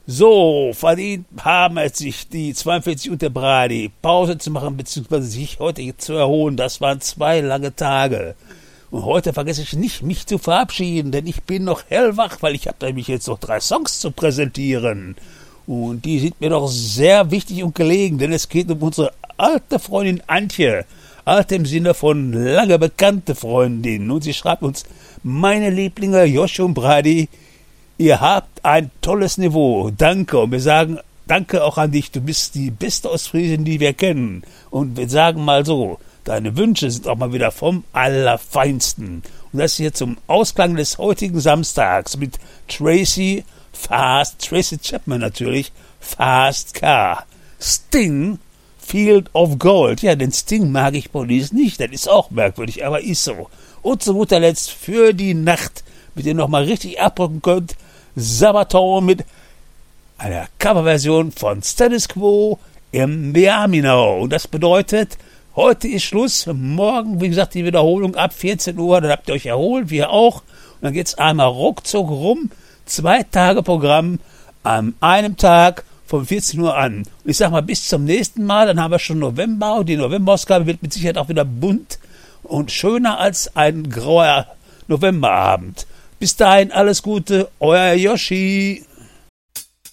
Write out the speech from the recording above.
So, verdient haben es sich die 42 und der Brady, Pause zu machen, beziehungsweise sich heute zu erholen. Das waren 2 lange Tage. Und heute vergesse ich nicht, mich zu verabschieden, denn ich bin noch hellwach, weil ich habe nämlich jetzt noch 3 Songs zu präsentieren. Und die sind mir doch sehr wichtig und gelegen, denn es geht um unsere alte Freundin Antje. Alt im Sinne von lange bekannte Freundin. Und sie schreibt uns, meine Lieblinge Josh und Brady, ihr habt ein tolles Niveau. Danke. Und wir sagen danke auch an dich. Du bist die beste Ostfriesin, die wir kennen. Und wir sagen mal so, deine Wünsche sind auch mal wieder vom Allerfeinsten. Und das hier zum Ausklang des heutigen Samstags mit Tracy Chapman natürlich, Fast Car. Sting, Field of Gold. Ja, den Sting mag ich Police nicht. Das ist auch merkwürdig, aber ist so. Und zu guter Letzt für die Nacht, mit der ihr nochmal richtig abdrücken könnt, Sabaton mit einer Coverversion von Status Quo im Beamino. Und das bedeutet, heute ist Schluss, morgen, wie gesagt, die Wiederholung ab 14 Uhr, dann habt ihr euch erholt, wir auch. Und dann geht's einmal ruckzuck rum, 2 Tage Programm an einem Tag von 14 Uhr an. Und ich sag mal, bis zum nächsten Mal, dann haben wir schon November und die Novemberausgabe wird mit Sicherheit auch wieder bunt und schöner als ein grauer Novemberabend. Bis dahin alles Gute, euer Yoshi.